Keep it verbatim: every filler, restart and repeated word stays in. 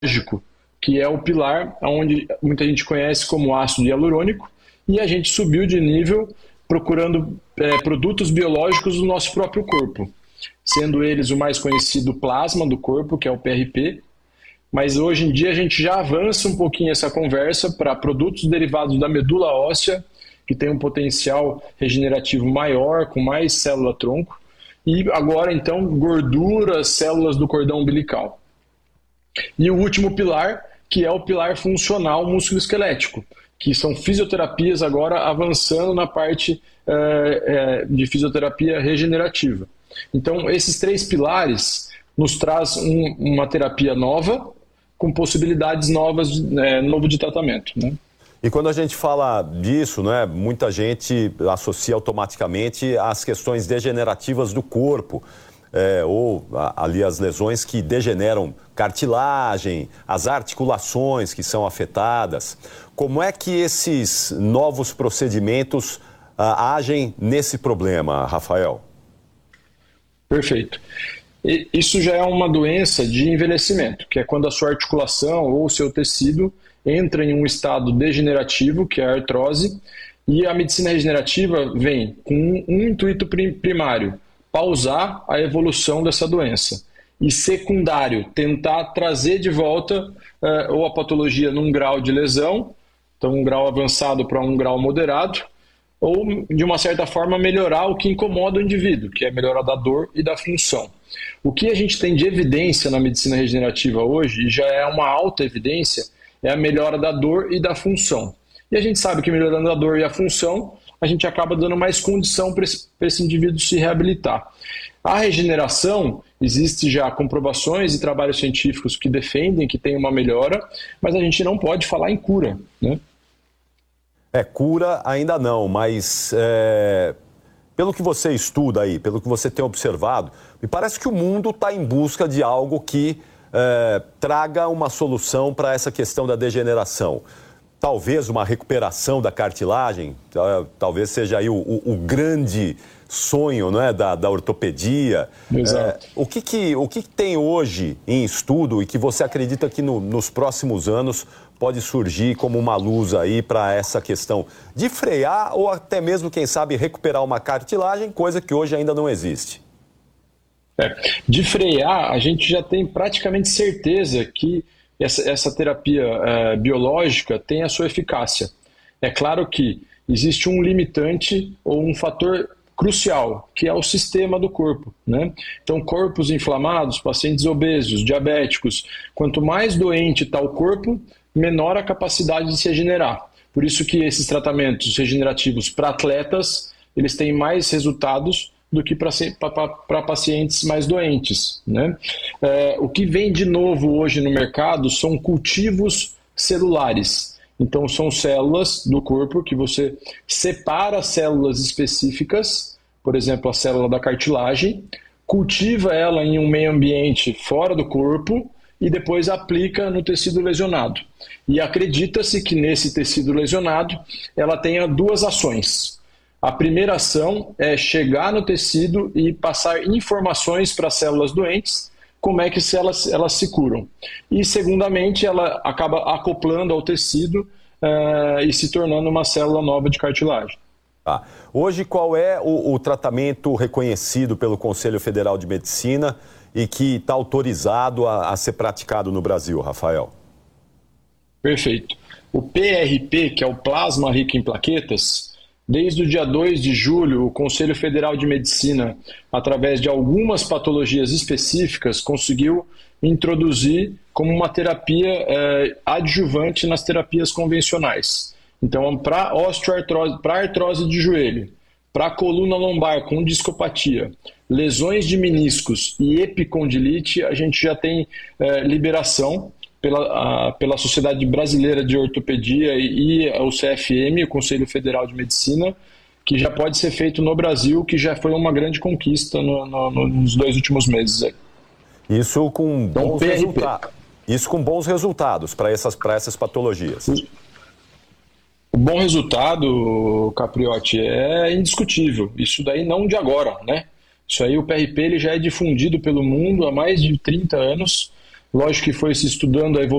biológico, que é o pilar onde muita gente conhece como ácido hialurônico, e a gente subiu de nível procurando é, produtos biológicos do nosso próprio corpo, sendo eles o mais conhecido plasma do corpo, que é o P R P, mas hoje em dia a gente já avança um pouquinho essa conversa para produtos derivados da medula óssea, que tem um potencial regenerativo maior, com mais célula-tronco, e agora então gorduras, células do cordão umbilical. E o último pilar, que é o pilar funcional músculo-esquelético, que são fisioterapias agora avançando na parte é, é, de fisioterapia regenerativa. Então, esses três pilares nos traz um, uma terapia nova, com possibilidades novas, é, novo de tratamento, né? E quando a gente fala disso, né, muita gente associa automaticamente às questões degenerativas do corpo, é, ou a, ali as lesões que degeneram cartilagem, as articulações que são afetadas. Como é que esses novos procedimentos ah, agem nesse problema, Rafael? Perfeito. E isso já é uma doença de envelhecimento, que é quando a sua articulação ou o seu tecido entra em um estado degenerativo, que é a artrose, e a medicina regenerativa vem com um, um intuito primário, pausar a evolução dessa doença. E secundário, tentar trazer de volta uh, ou a patologia num grau de lesão, então um grau avançado para um grau moderado, ou de uma certa forma melhorar o que incomoda o indivíduo, que é melhorar da dor e da função. O que a gente tem de evidência na medicina regenerativa hoje, e já é uma alta evidência, é a melhora da dor e da função. E a gente sabe que melhorando a dor e a função, a gente acaba dando mais condição para esse, para esse indivíduo se reabilitar. A regeneração, existe já comprovações e trabalhos científicos que defendem que tem uma melhora, mas a gente não pode falar em cura, né? É, cura ainda não, mas é, pelo que você estuda aí, pelo que você tem observado, me parece que o mundo está em busca de algo que é, traga uma solução para essa questão da degeneração. Talvez uma recuperação da cartilagem, talvez seja aí o, o, o grande sonho, né, da, da ortopedia. Exato. É, o que, que, o que tem hoje em estudo e que você acredita que no, nos próximos anos pode surgir como uma luz aí para essa questão de frear ou até mesmo, quem sabe, recuperar uma cartilagem, coisa que hoje ainda não existe? É, de frear, a gente já tem praticamente certeza que essa, essa terapia é, biológica tem a sua eficácia. É claro que existe um limitante ou um fator crucial, que é o sistema do corpo, né? Então, corpos inflamados, pacientes obesos, diabéticos, quanto mais doente está o corpo, menor a capacidade de se regenerar. Por isso que esses tratamentos regenerativos para atletas, eles têm mais resultados do que para pacientes mais doentes, né? É, o que vem de novo hoje no mercado são cultivos celulares. Então, são células do corpo que você separa células específicas, por exemplo, a célula da cartilagem, cultiva ela em um meio ambiente fora do corpo e depois aplica no tecido lesionado. E acredita-se que nesse tecido lesionado ela tenha duas ações. A primeira ação é chegar no tecido e passar informações para as células doentes, como é que elas, elas se curam. E, segundamente, ela acaba acoplando ao tecido uh, e se tornando uma célula nova de cartilagem. Tá. Hoje, qual é o, o tratamento reconhecido pelo Conselho Federal de Medicina e que está autorizado a, a ser praticado no Brasil, Rafael? Perfeito. O P R P, que é o plasma rico em plaquetas, desde o dia dois de julho, o Conselho Federal de Medicina, através de algumas patologias específicas, conseguiu introduzir como uma terapia eh, adjuvante nas terapias convencionais. Então, para osteoartrose, para artrose de joelho, para coluna lombar com discopatia, lesões de meniscos e epicondilite, a gente já tem eh, liberação pela, a, pela Sociedade Brasileira de Ortopedia e, e o C F M, o Conselho Federal de Medicina, que já pode ser feito no Brasil, que já foi uma grande conquista no, no, nos dois últimos meses. Aí. Isso com então, bons resultados. Isso com bons resultados para essas, para essas patologias. O bom resultado, Capriotti, é indiscutível. Isso daí não de agora, né? Isso aí, o P R P ele já é difundido pelo mundo há mais de trinta anos. Lógico que foi se estudando a evolução